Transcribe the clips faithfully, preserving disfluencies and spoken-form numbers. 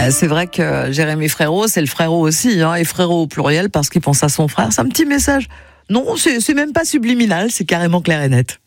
Bah, c'est vrai que Jérémy Frérot, c'est le frérot aussi, hein, et frérot au pluriel parce qu'il pense à son frère. C'est un petit message. Non, c'est, c'est même pas subliminal, c'est carrément clair et net.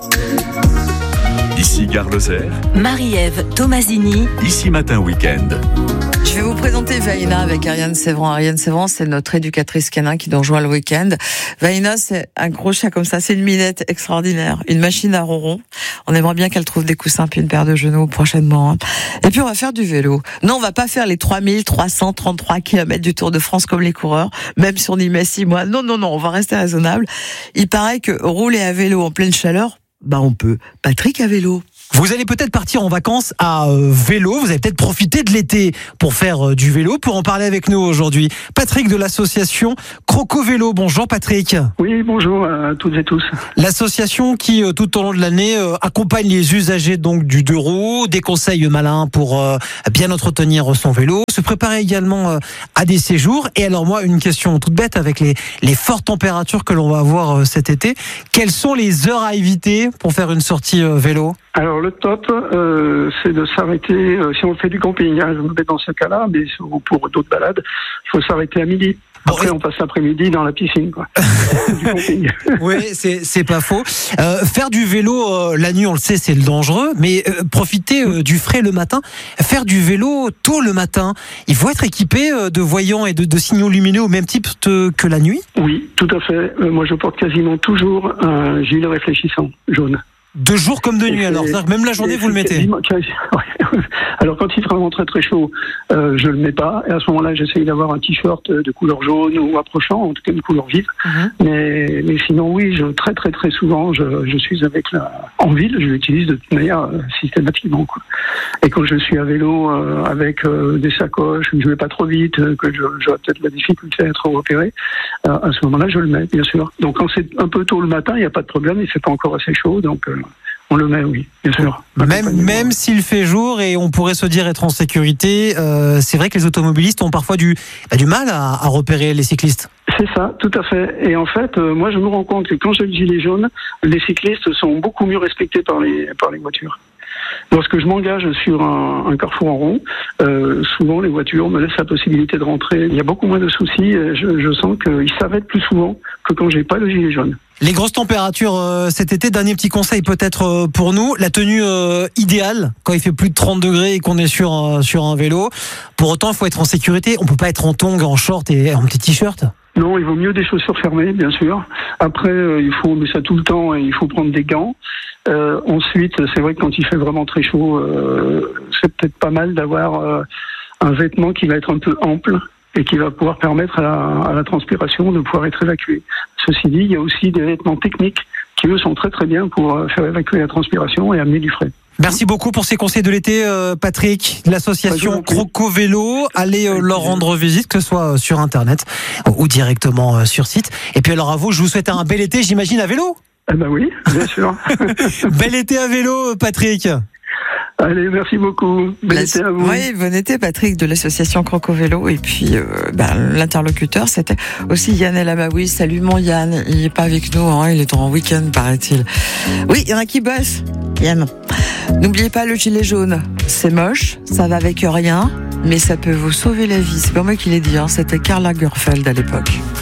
Ici Gare Lozère, Marie-Ève Tomasini, Ici Matin Week-end. Je vais vous présenter Vaïna avec Ariane Sévran. Ariane Sévran, c'est notre éducatrice canin qui nous rejoint le week-end. Vaïna, c'est un gros chat comme ça, c'est une minette extraordinaire, une machine à ronron. On aimerait bien qu'elle trouve des coussins puis une paire de genoux prochainement. Et puis on va faire du vélo. Non, on va pas faire les trois mille trois cent trente-trois kilomètres du Tour de France comme les coureurs, même si on y met six mois. Non, non, non, on va rester raisonnable. Il paraît que rouler à vélo en pleine chaleur, bah on peut. Patrick à vélo. Vous allez peut-être partir en vacances à euh, vélo, vous allez peut-être profiter de l'été pour faire euh, du vélo. Pour en parler avec nous aujourd'hui, Patrick de l'association Croco Vélo. Bonjour Patrick. Oui, bonjour à toutes et tous. L'association qui euh, tout au long de l'année euh, accompagne les usagers donc du deux roues, des conseils malins pour euh, bien entretenir son vélo, se préparer également euh, à des séjours. Et alors moi, une question toute bête avec les, les fortes températures que l'on va avoir euh, cet été. Quelles sont les heures à éviter pour faire une sortie euh, vélo ? Alors le top, euh, c'est de s'arrêter, euh, si on fait du camping, hein, je me mets dans ce cas-là, mais pour d'autres balades, il faut s'arrêter à midi. Après, bon, on passe l'après-midi dans la piscine, quoi. Du camping. Oui, c'est, c'est pas faux. Euh, faire du vélo euh, la nuit, on le sait, c'est le dangereux, mais euh, profiter euh, du frais le matin, faire du vélo tôt le matin, il faut être équipé euh, de voyants et de, de signaux lumineux au même type te, que la nuit ? Oui, tout à fait. Euh, moi, je porte quasiment toujours un gilet réfléchissant jaune. De jour comme de nuit, alors même la journée vous le mettez. Alors quand il fera vraiment très très chaud, euh, je le mets pas. Et à ce moment-là, j'essaye d'avoir un t-shirt de couleur jaune ou approchant, en tout cas une couleur vive. Mm-hmm. Mais mais sinon oui, je, très très très souvent, je, je suis avec la en ville, je l'utilise de toute manière euh, systématiquement, quoi. Et quand je suis à vélo euh, avec euh, des sacoches, je vais pas trop vite, euh, que je, j'aurai peut-être la difficulté à être repéré, euh, à ce moment-là, je le mets bien sûr. Donc quand c'est un peu tôt le matin, il n'y a pas de problème, il fait pas encore assez chaud, donc euh, on le met, oui, bien sûr. Même, même s'il fait jour et on pourrait se dire être en sécurité, euh, c'est vrai que les automobilistes ont parfois du, bah, du mal à, à repérer les cyclistes. C'est ça, tout à fait. Et en fait, euh, moi je me rends compte que quand j'ai le gilet jaune, les cyclistes sont beaucoup mieux respectés par les, par les voitures. Lorsque je m'engage sur un, un carrefour en rond, euh, souvent les voitures me laissent la possibilité de rentrer. Il y a beaucoup moins de soucis. Je, je sens qu'ils s'arrêtent plus souvent que quand j'ai pas le gilet jaune. Les grosses températures euh, cet été, dernier petit conseil peut-être euh, pour nous, la tenue euh, idéale quand il fait plus de trente degrés et qu'on est sur, euh, sur un vélo. Pour autant, il faut être en sécurité. On peut pas être en tongs, en short et en petit t-shirt. Non, il vaut mieux des chaussures fermées, bien sûr. Après, euh, il faut, mais ça tout le temps, et il faut prendre des gants. Euh, ensuite, c'est vrai que quand il fait vraiment très chaud, euh, c'est peut-être pas mal d'avoir euh, un vêtement qui va être un peu ample et qui va pouvoir permettre à la, à la transpiration de pouvoir être évacuée. Ceci dit, il y a aussi des vêtements techniques qui, eux, sont très très bien pour faire évacuer la transpiration et amener du frais. Merci beaucoup pour ces conseils de l'été, euh, Patrick. L'association Croco Vélo, allez euh, leur rendre visite, que ce soit sur Internet ou directement euh, sur site. Et puis alors à vous, je vous souhaite un bel été, j'imagine, à vélo. Eh ben oui, bien sûr. Bel été à vélo, Patrick. Allez, merci beaucoup. Bon La... été à vous. Oui, bon été, Patrick de l'association Croco Vélo. Et puis, euh, ben, l'interlocuteur, c'était aussi Yann El Amaoui. Salut mon Yann. Il est pas avec nous, hein, il est en week-end, paraît-il. Oui, il y en a qui bossent. Yann. N'oubliez pas le gilet jaune. C'est moche, ça va avec rien, mais ça peut vous sauver la vie. C'est pas moi qui l'ai dit, hein, c'était Karl Lagerfeld à l'époque.